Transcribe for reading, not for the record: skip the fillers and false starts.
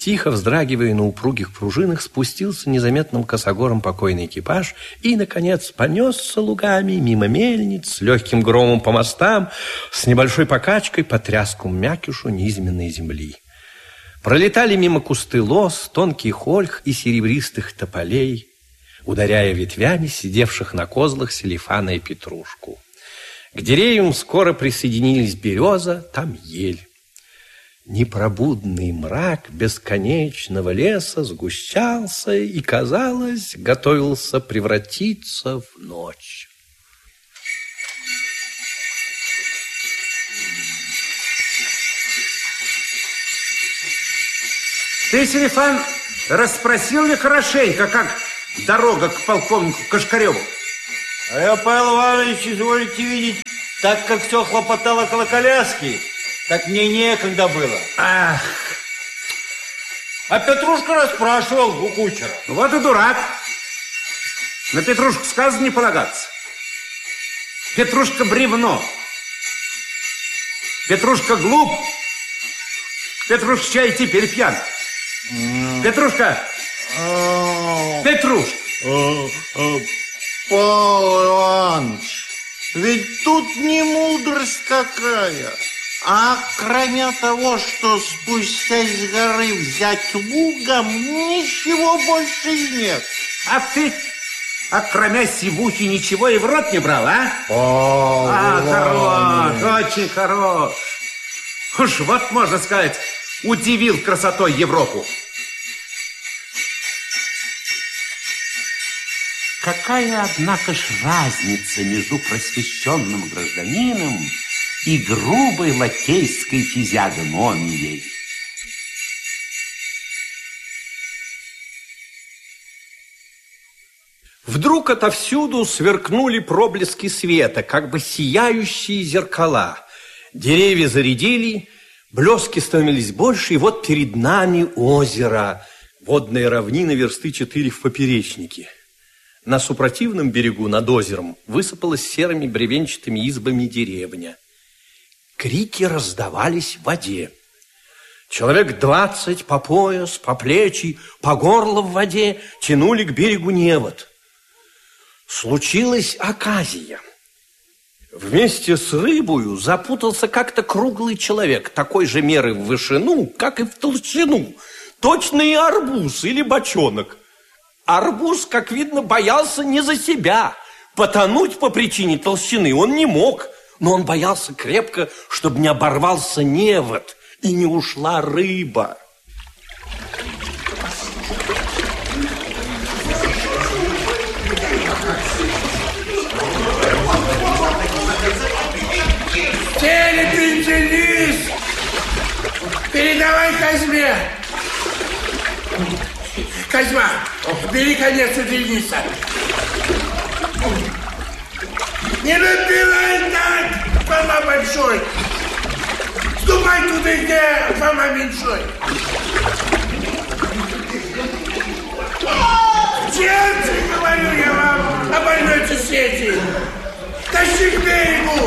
Тихо вздрагивая на упругих пружинах, спустился незаметным косогором покойный экипаж и, наконец, понесся лугами мимо мельниц, с легким громом по мостам, с небольшой покачкой по тряску мякишу низменной земли. Пролетали мимо кусты лоз, тонкий хольх и серебристых тополей, ударяя ветвями сидевших на козлах селифана и петрушку. К деревьям скоро присоединились береза, там ель. Непробудный мрак бесконечного леса сгущался и, казалось, готовился превратиться в ночь. Ты, Селифан, расспросил ли хорошенько, как дорога к полковнику Кашкареву? А я, Павел Иванович, изволите видеть, так как все хлопотало около коляски, так мне некогда было. Ах! А Петрушка расспрашивал у кучера. Вот и дурак. На Петрушку сказано не полагаться. Петрушка бревно. Петрушка глуп. Петрушка чай теперь пьян. Петрушка! Петрушка! Павел Иванович, ведь тут не мудрость какая. А кроме того, что спустясь с горы взять лугом, ничего больше и нет. А ты, кроме сивухи, ничего и в рот не брал, а? Хорош, очень хорош. Уж вот, можно сказать, удивил красотой Европу. Какая, однако ж, разница между просвещенным гражданином и грубой лакейской физиогномией? Вдруг отовсюду сверкнули проблески света, как бы сияющие зеркала. Деревья заредели, блески становились больше, и вот перед нами озеро. Водная равнина версты 4 в поперечнике. На супротивном берегу над озером высыпалась серыми бревенчатыми избами деревня. Крики раздавались в воде. Человек 20 по пояс, по плечи, по горло в воде тянули к берегу невод. Случилась оказия. Вместе с рыбою запутался как-то круглый человек, такой же меры в вышину, как и в толщину. Точно и арбуз или бочонок. Арбуз, как видно, боялся не за себя. Потонуть по причине толщины он не мог, но он боялся крепко, чтобы не оборвался невод и не ушла рыба. Телепинтелис! Передавай Козьме! Козьма, бери конец у Дениса. Не напилай так, Фома большой. Ступай туда, где Фома меньшой. Черти, говорю я вам, обоймете сети. Тащи к берегу.